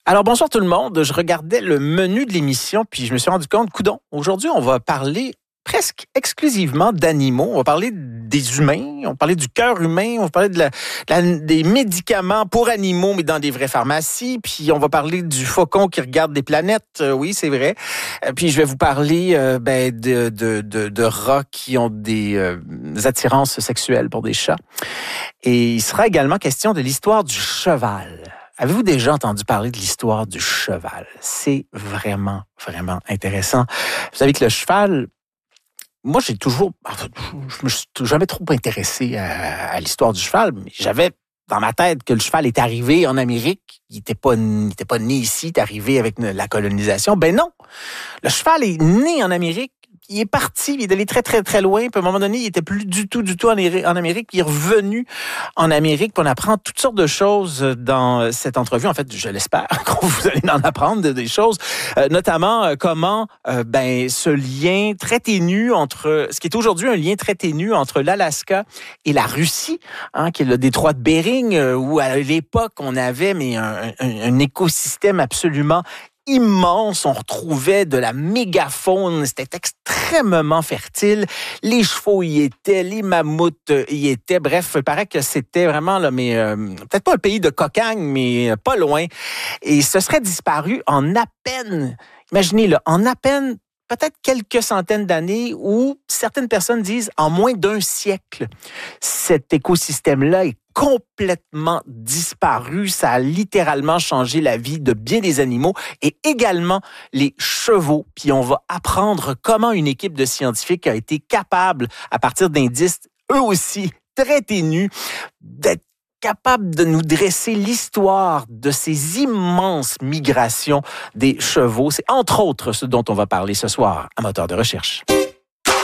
Alors, bonsoir tout le monde. Je regardais le menu de l'émission, puis je me suis rendu compte, coudonc, aujourd'hui, on va parler presque exclusivement d'animaux. On va parler des humains, on va parler du cœur humain, on va parler des médicaments pour animaux, mais dans des vraies pharmacies. Puis on va parler du faucon qui regarde des planètes. Oui, c'est vrai. Puis je vais vous parler de rats qui ont des attirances sexuelles pour des chats. Et il sera également question de l'histoire du cheval. Avez-vous déjà entendu parler de l'histoire du cheval? C'est vraiment, vraiment intéressant. Vous savez que le cheval, moi, je me suis jamais trop intéressé à l'histoire du cheval, mais j'avais dans ma tête que le cheval est arrivé en Amérique. Il n'était pas né ici, il est arrivé avec la colonisation. Ben non! Le cheval est né en Amérique. Il est parti, il est allé très, très, très loin. Puis à un moment donné, il était plus du tout en Amérique. Puis il est revenu en Amérique. Puis on apprend toutes sortes de choses dans cette entrevue. En fait, je l'espère qu'on vous allez en apprendre des choses. Notamment comment ce lien très ténu entre... Ce qui est aujourd'hui un lien très ténu entre l'Alaska et la Russie, qui est le détroit de Bering, où à l'époque, on avait un écosystème absolument immense, on retrouvait de la mégafaune, c'était extrêmement fertile, les chevaux y étaient, les mammouths y étaient, bref, il paraît que c'était vraiment, peut-être pas un pays de cocagne, mais pas loin, et ce serait disparu en à peine, imaginez, en à peine peut-être quelques centaines d'années, où certaines personnes disent en moins d'un siècle, cet écosystème-là est complètement disparu. Ça a littéralement changé la vie de bien des animaux et également les chevaux. Puis on va apprendre comment une équipe de scientifiques a été capable, à partir d'indices eux aussi très ténus, d'être capable de nous dresser l'histoire de ces immenses migrations des chevaux. C'est entre autres ce dont on va parler ce soir à Moteur de recherche.